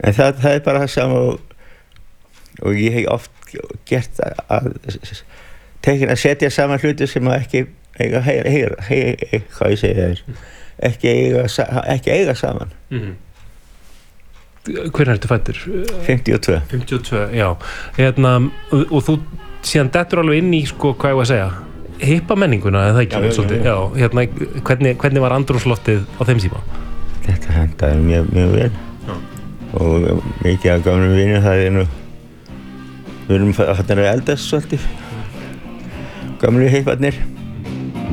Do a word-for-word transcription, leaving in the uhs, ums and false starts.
En það, það er bara það sama og, og ég hef oft gert að tekin að setja saman hluti sem að ekki eiga, heyra, heyra, heyra, hvað ég segi þér, ekki eiga, ekki eiga saman. Mm-hmm. Hvernig ertu fæddur? fimmtíu og tvö. fimmtíu og tvö, já. Hérna, og, og þú síðan dettur alveg inn í, sko, hvað ég var að segja, hippa menninguna, eða ekki? Já, já, já. já. Hérna, hvernig, hvernig var andrúmsloftið á þeim tíma? Þetta hendaði mjög, mjög vel. Já. Og mikið af gamlum vinum, það er nú, við erum að eldast svolítið, gamlu hipparnir.